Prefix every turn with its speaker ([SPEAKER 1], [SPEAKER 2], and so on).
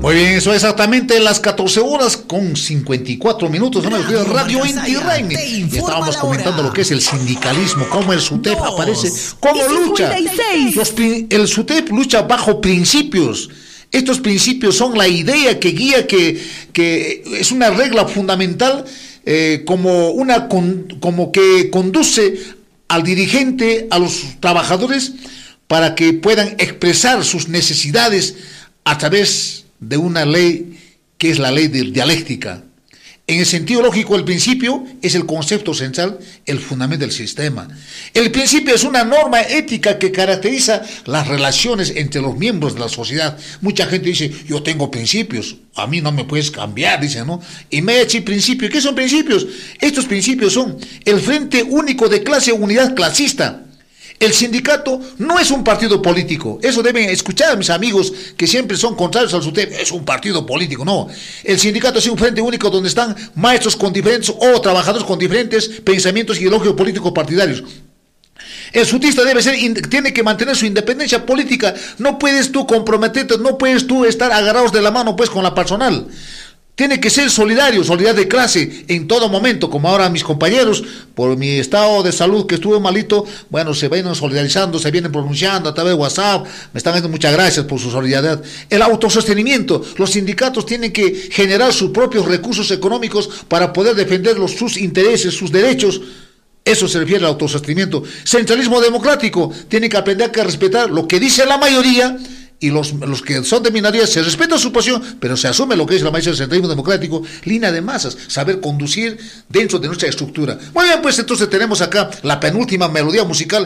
[SPEAKER 1] Muy bien, eso exactamente las 14 horas con 54 minutos. Radio Inti Raymi. Y estábamos comentando lo que es el sindicalismo, cómo el SUTEP aparece, cómo lucha. El SUTEP lucha bajo principios. Estos principios son la idea que guía, que es una regla fundamental, como que conduce al dirigente, a los trabajadores, para que puedan expresar sus necesidades a través de una ley que es la ley de dialéctica. En el sentido lógico, el principio es el concepto central, el fundamento del sistema. El principio es una norma ética que caracteriza las relaciones entre los miembros de la sociedad. Mucha gente dice, yo tengo principios, a mí no me puedes cambiar, dice, ¿no? Y me eche principios. ¿Qué son principios? Estos principios son el Frente Único de Clase, unidad clasista. El sindicato no es un partido político. Eso deben escuchar a mis amigos que siempre son contrarios al SUTEP. Es un partido político, no. El sindicato es un frente único donde están maestros con diferentes o trabajadores con diferentes pensamientos ideológicos políticos partidarios. El sutista tiene que mantener su independencia política. No puedes tú comprometerte, no puedes tú estar agarrados de la mano pues con la personal. Tiene que ser solidario, solidaridad de clase en todo momento, como ahora mis compañeros, por mi estado de salud que estuve malito, bueno, se vienen solidarizando, se vienen pronunciando a través de WhatsApp, me están dando muchas gracias por su solidaridad. El autosostenimiento, los sindicatos tienen que generar sus propios recursos económicos para poder defender sus intereses, sus derechos. Eso se refiere al autosostenimiento. Centralismo democrático, tienen que aprender a respetar lo que dice la mayoría. Y los que son de minoría se respeta su posición, pero se asume lo que es la mayoría del centralismo democrático, línea de masas, saber conducir dentro de nuestra estructura. Muy bien, pues entonces tenemos acá la penúltima melodía musical